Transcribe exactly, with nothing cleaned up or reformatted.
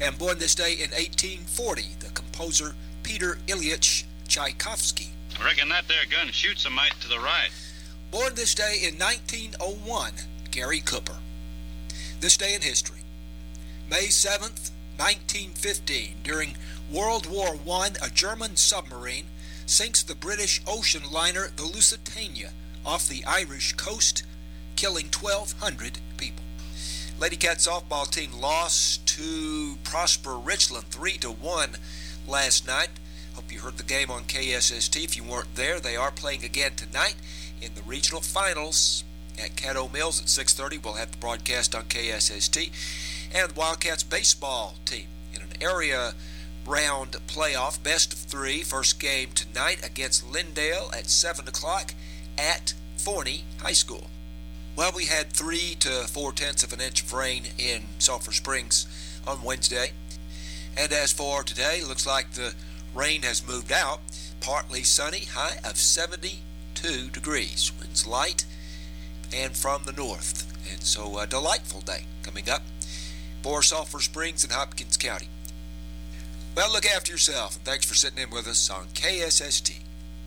And born this day in eighteen forty, the composer Peter Ilyich Tchaikovsky. I reckon that there gun shoots a mite to the right. Born this day in nineteen oh one, Gary Cooper. This day in history. May seventh, nineteen fifteen, during World War One, a German submarine sinks the British ocean liner the Lusitania off the Irish coast, killing twelve hundred people. Lady Cat softball team lost to Prosper Richland three to one last night. Hope you heard the game on K S S T. If you weren't there, they are playing again tonight in the regional finals at Caddo Mills at six thirty. We'll have the broadcast on K S S T. And the Wildcats baseball team in an area round playoff, best of three, first game tonight against Lindale at seven o'clock at Forney High School. Well, we had three to four tenths of an inch of rain in Sulphur Springs on Wednesday. And as for today, looks like the rain has moved out. Partly sunny, high of seventy-two degrees. Winds light and from the north. And so a delightful day coming up for Sulphur Springs and Hopkins County. Well, look after yourself, and thanks for sitting in with us on K S S T.